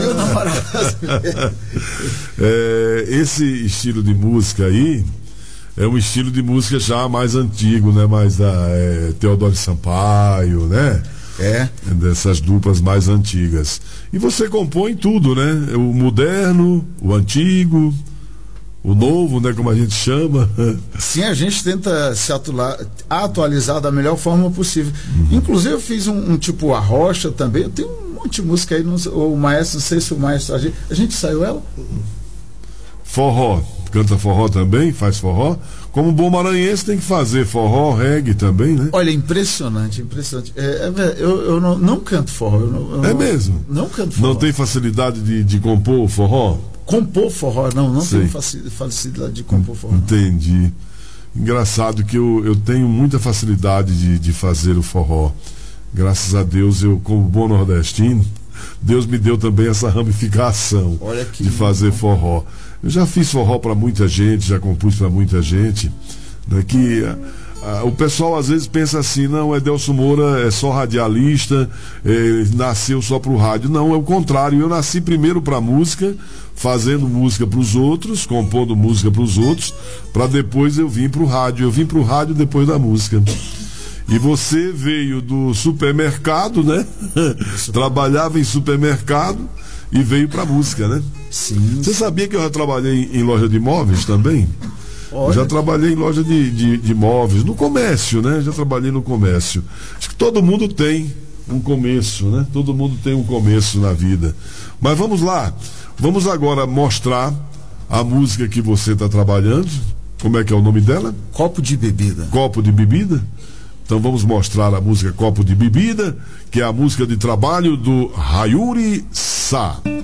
eu namorava as mulheres. Esse estilo de música aí é um estilo de música já mais antigo, né? Mais da Teodoro Sampaio, né? Dessas duplas mais antigas. E você compõe tudo, né? O moderno, o antigo, o novo, né? Como a gente chama. Sim, a gente tenta se atualizar da melhor forma possível. Inclusive eu fiz um tipo a Rocha também. Eu tenho um monte de música aí, o maestro, não sei se o maestro, a gente saiu ela? Forró, canta forró também, faz forró. Como bom maranhense tem que fazer forró, reggae também, né? Olha, impressionante. Eu não canto forró. Mesmo? Não canto forró. Não tem facilidade de compor forró? Compor forró, não tenho facilidade de compor forró. Entendi. Engraçado que eu tenho muita facilidade de fazer o forró. Graças a Deus, eu, como bom nordestino, Deus me deu também essa ramificação de fazer forró. Eu já fiz forró para muita gente, já compus para muita gente, né, que o pessoal às vezes pensa assim, não, Edelso Moura é só radialista, nasceu só para o rádio. Não, é o contrário, eu nasci primeiro para música, fazendo música para os outros, compondo música para os outros, para depois eu vim para o rádio. Eu vim para o rádio depois da música. E você veio do supermercado, né? Trabalhava em supermercado e veio pra música, né? Sim. Você sabia que eu já trabalhei em loja de imóveis também? Já trabalhei em loja de imóveis, no comércio, né? Já trabalhei no comércio. Acho que todo mundo tem um começo, né? Todo mundo tem um começo na vida. Mas vamos lá. Vamos agora mostrar a música que você está trabalhando. Como é que é o nome dela? Copo de Bebida. Copo de Bebida? Então vamos mostrar a música Copo de Bebida, que é a música de trabalho do Hayuri Sa.